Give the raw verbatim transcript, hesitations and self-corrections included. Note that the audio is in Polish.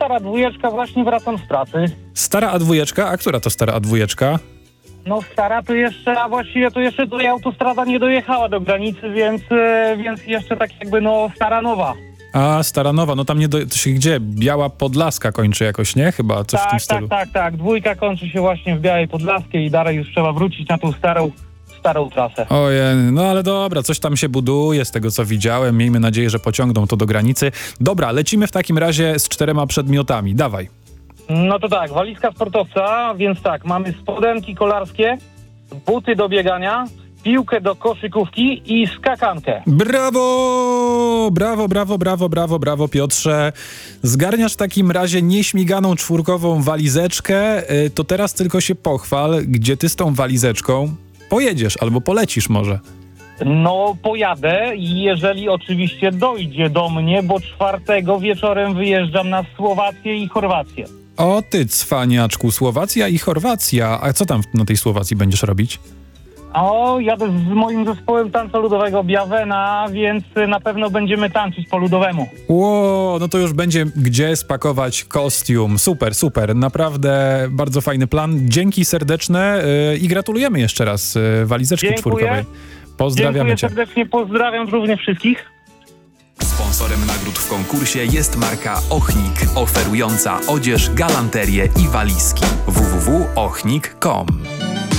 stara dwójeczka, właśnie wracam z pracy. Stara A dwójeczka? A która to stara A dwójeczka? No stara to jeszcze, a właściwie to jeszcze tutaj autostrada nie dojechała do granicy, więc, e, więc jeszcze tak jakby no stara nowa. A, stara nowa, no tam nie do... To się gdzie? Biała Podlaska kończy jakoś, nie? Chyba coś w tym Tak, stylu. tak, tak, tak. Dwójka kończy się właśnie w Białej Podlaskiej i dalej już trzeba wrócić na tą starą, starą trasę. Ojej, no ale dobra, coś tam się buduje z tego, co widziałem. Miejmy nadzieję, że pociągną to do granicy. Dobra, lecimy w takim razie z czterema przedmiotami. Dawaj. No to tak, walizka sportowca, więc tak, mamy spodenki kolarskie, buty do biegania, piłkę do koszykówki i skakankę. Brawo! Brawo, brawo, brawo, brawo, brawo, Piotrze. Zgarniasz w takim razie nieśmiganą czwórkową walizeczkę. Yy, to teraz tylko się pochwal, gdzie ty z tą walizeczką pojedziesz albo polecisz może. No pojadę, jeżeli oczywiście dojdzie do mnie, bo czwartego wieczorem wyjeżdżam na Słowację i Chorwację. O ty cwaniaczku, Słowacja i Chorwacja. A co tam na tej Słowacji będziesz robić? O, jadę z moim zespołem tańca ludowego Biawena, więc na pewno będziemy tańczyć po ludowemu. Ło, no to już będzie gdzie spakować kostium. Super, super. Naprawdę bardzo fajny plan. Dzięki serdeczne yy, i gratulujemy jeszcze raz yy, walizeczki Dziękuję. czwórkowej. Pozdrawiamy Dziękuję cię. serdecznie, pozdrawiam również wszystkich. Sponsorem nagród w konkursie jest marka Ochnik, oferująca odzież, galanterię i walizki. w w w kropka ochnik kropka com